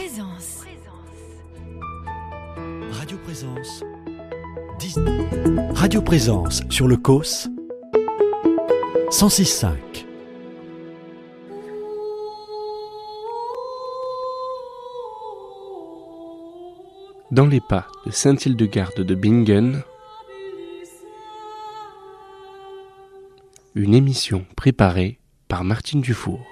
Présence. Radio Présence. Radio Présence sur le COS 106.5. Dans les pas de Sainte-Hildegarde de Bingen, une émission préparée par Martine Dufour.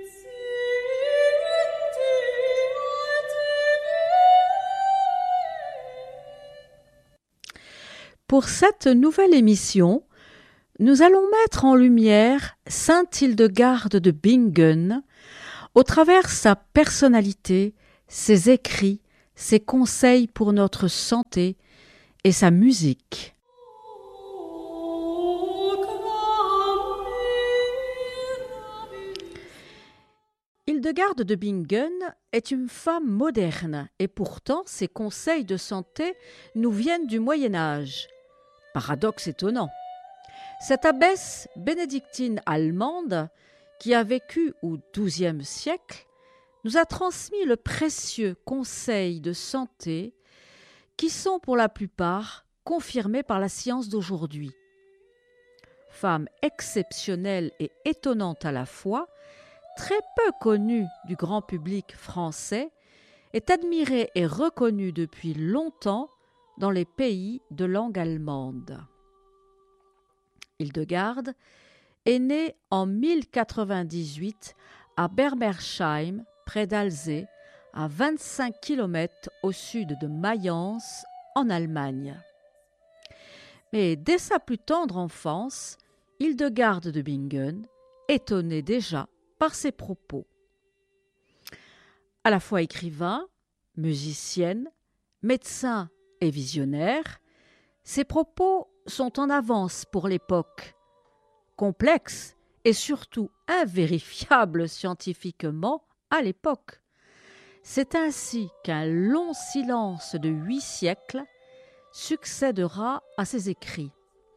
Pour cette nouvelle émission, nous allons mettre en lumière Sainte-Hildegarde de Bingen au travers sa personnalité, ses écrits, ses conseils pour notre santé et sa musique. Hildegarde de Bingen est une femme moderne et pourtant ses conseils de santé nous viennent du Moyen-Âge. Paradoxe étonnant. Cette abbesse bénédictine allemande, qui a vécu au XIIe siècle, nous a transmis le précieux conseil de santé qui sont pour la plupart confirmés par la science d'aujourd'hui. Femme exceptionnelle et étonnante à la fois, très peu connue du grand public français, est admirée et reconnue depuis longtemps dans les pays de langue allemande. Hildegarde est née en 1098 à Bermersheim, près d'Alzey, à 25 km au sud de Mayence, en Allemagne. Mais dès sa plus tendre enfance, Hildegarde de Bingen étonnait déjà par ses propos. À la fois écrivain, musicienne, médecin et visionnaire, ses propos sont en avance pour l'époque, complexes et surtout invérifiables scientifiquement à l'époque. C'est ainsi qu'un long silence de 8 siècles succédera à ses écrits.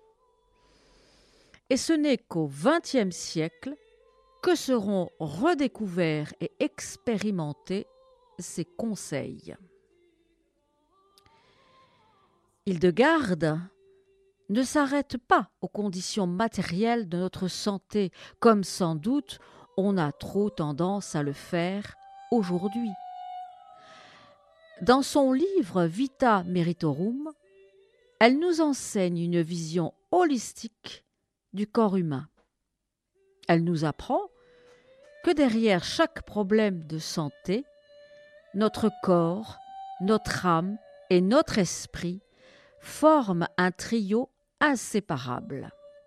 Et ce n'est qu'au XXe siècle que seront redécouverts et expérimentés ses conseils. Hildegarde ne s'arrête pas aux conditions matérielles de notre santé, comme sans doute on a trop tendance à le faire aujourd'hui. Dans son livre Vita Meritorum, elle nous enseigne une vision holistique du corps humain. Elle nous apprend que derrière chaque problème de santé, notre corps, notre âme et notre esprit forment un trio inséparable.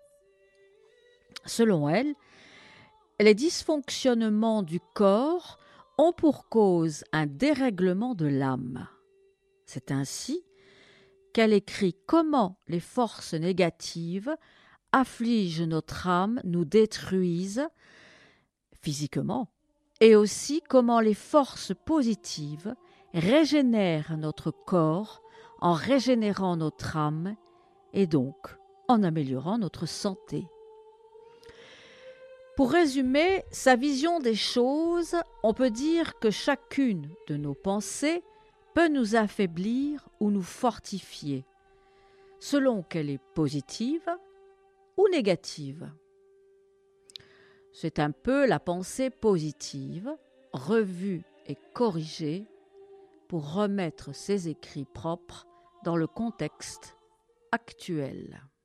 Selon elle, les dysfonctionnements du corps ont pour cause un dérèglement de l'âme. C'est ainsi qu'elle écrit comment les forces négatives affligent notre âme, nous détruisent physiquement, et aussi comment les forces positives régénèrent notre corps en régénérant notre âme et donc en améliorant notre santé. Pour résumer sa vision des choses, on peut dire que chacune de nos pensées peut nous affaiblir ou nous fortifier, selon qu'elle est positive ou négative. C'est un peu la pensée positive, revue et corrigée, pour remettre ses écrits propres dans le contexte actuel.